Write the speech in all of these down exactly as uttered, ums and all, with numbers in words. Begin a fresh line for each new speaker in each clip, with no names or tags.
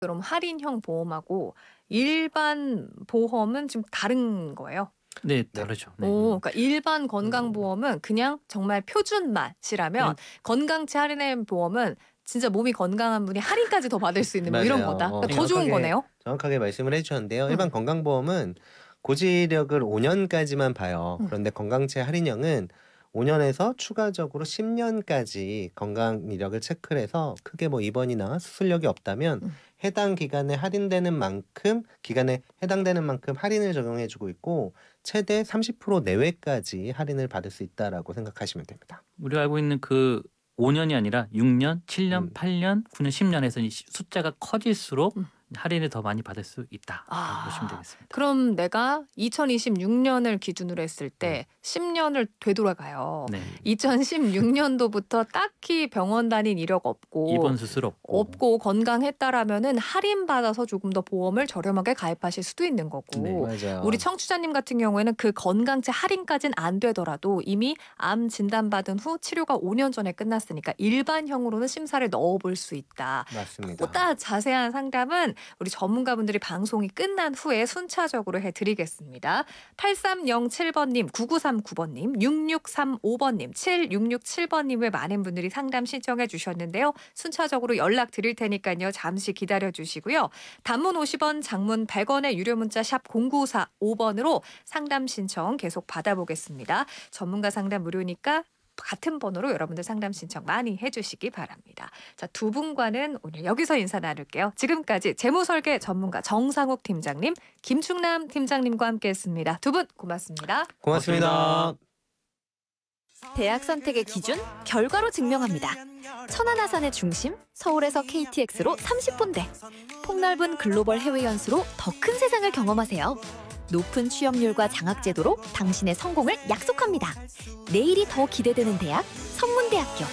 그럼 할인형 보험하고 일반 보험은 좀 다른 거예요?
네.
네.
다르죠. 네.
어 그러니까 일반
음.
건강보험은 그냥 정말 표준 맛이라면
그냥
건강체 할인된 보험은 진짜 몸이 건강한 분이 할인까지 더 받을 수 있는 뭐 이런
맞아요.
거다.
어
그러니까 더 좋은
정확하게
거네요?
정확하게 말씀을 해 주셨는데요.
음.
일반 건강보험은 고지력을 오 년까지만 봐요.
음.
그런데 건강체 할인형은 오 년에서 추가적으로 십 년까지 건강 이력을 체크를 해서 크게 뭐 입원이나 수술력이 없다면
음.
해당 기간에 할인되는 만큼 기간에 해당되는 만큼 할인을 적용해 주고 있고 최대 삼십 퍼센트 내외까지 할인을 받을 수 있다라고 생각하시면 됩니다.
우리가 알고 있는 그 오 년이 아니라 육 년, 칠 년,
음.
팔 년, 구 년, 십 년 해서 이 시 숫자가 커질수록
음.
할인을 더 많이 받을 수 있다라고 보시면
아.
되겠습니다.
그럼 내가 이천이십육 년을 기준으로 했을
음.
때 십 년을 되돌아가요.
네.
이천십육 년도부터 딱히 병원 다닌 이력 없고
입원 수술 없고.
없고 건강했다라면은 할인받아서 조금 더 보험을 저렴하게 가입하실 수도 있는
네.
거고
맞아요.
우리 청취자님 같은 경우에는 그 건강체 할인까지는 안 되더라도 이미 암 진단받은 후 치료가 오 년 전에 끝났으니까 일반형으로는 심사를 넣어 볼 수 있다.
맞습니다.
보다 자세한 상담은 우리 전문가분들이 방송이 끝난 후에 순차적으로 해드리겠습니다. 팔삼영칠 번님, 구구삼구 번님, 육육삼오 번님, 칠육육칠 번님 외 많은 분들이 상담 신청해 주셨는데요. 순차적으로 연락 드릴 테니까요. 잠시 기다려 주시고요. 단문 오십 원, 장문 백 원의 유료 문자 샵 공구사오 번으로 상담 신청 계속 받아보겠습니다. 전문가 상담 무료니까 같은 번호로 여러분들 상담 신청 많이 해주시기 바랍니다. 자, 두 분과는 오늘 여기서 인사 나눌게요. 지금까지 재무설계 전문가 정상욱 팀장님, 김충남 팀장님과 함께했습니다. 두 분 고맙습니다.
고맙습니다.
대학 선택의 기준 결과로 증명합니다. 천안아산의 중심 서울에서 케이티엑스로 삼십 분대. 폭넓은 글로벌 해외 연수로 더 큰 세상을 경험하세요. 높은 취업률과 장학제도로 당신의 성공을 약속합니다. 내일이 더 기대되는 대학 선문대학교.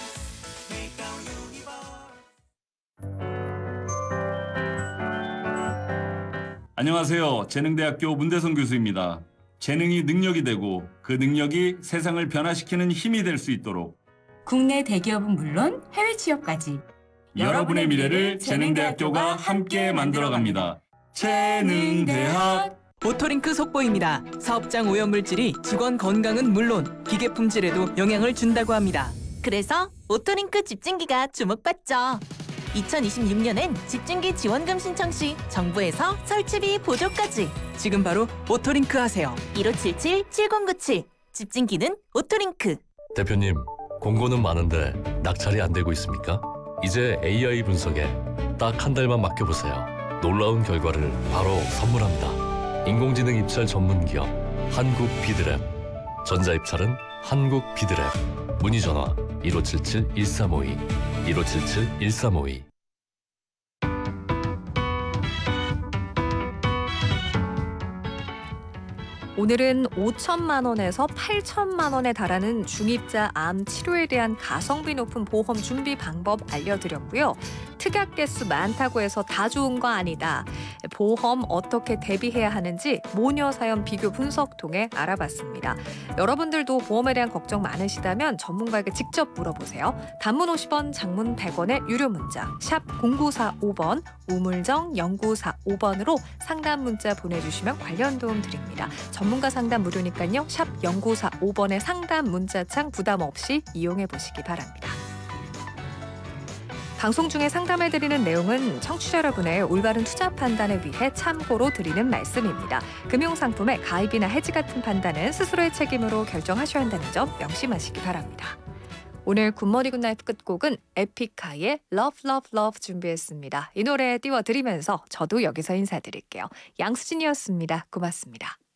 안녕하세요. 재능대학교 문대성 교수입니다. 재능이 능력이 되고 그 능력이 세상을 변화시키는 힘이 될 수 있도록
국내 대기업은 물론 해외 취업까지
여러분의 미래를 재능대학교가 함께 만들어갑니다. 재능대학
오토링크 속보입니다. 사업장 오염물질이 직원 건강은 물론 기계 품질에도 영향을 준다고 합니다.
그래서 오토링크 집진기가 주목받죠. 이천이십육 년엔 집진기 지원금 신청 시 정부에서 설치비 보조까지.
지금 바로 오토링크 하세요.
일오칠칠 칠공구칠 집진기는 오토링크.
대표님, 공고는 많은데 낙찰이 안 되고 있습니까? 이제 에이아이 분석에 딱 한 달만 맡겨보세요. 놀라운 결과를 바로 선물합니다. 인공지능 입찰 전문 기업 한국비드랩. 전자입찰은 한국비드랩. 문의 전화 일오칠칠 일삼오이 일오칠칠 일삼오이.
오늘은 오천만 원에서 팔천만 원에 달하는 중입자 암 치료에 대한 가성비 높은 보험 준비 방법 알려드렸고요. 특약 개수 많다고 해서 다 좋은 거 아니다. 보험 어떻게 대비해야 하는지 모녀 사연 비교 분석 통해 알아봤습니다. 여러분들도 보험에 대한 걱정 많으시다면 전문가에게 직접 물어보세요. 단문 오십 원, 장문 백 원의 유료 문자 샵 공구사오 번, 우물정 영구사오 번으로 상담 문자 보내주시면 관련 도움 드립니다. 전문가 상담 무료니까요. 샵 영구사오 번의 상담 문자창 부담 없이 이용해 보시기 바랍니다. 방송 중에 상담해드리는 내용은 청취자 여러분의 올바른 투자 판단을 위해 참고로 드리는 말씀입니다. 금융상품의 가입이나 해지 같은 판단은 스스로의 책임으로 결정하셔야 한다는 점 명심하시기 바랍니다. 오늘 굿모닝 굿나잇 끝곡은 에픽하이의 Love Love Love 준비했습니다. 이 노래 띄워드리면서 저도 여기서 인사드릴게요. 양수진이었습니다. 고맙습니다.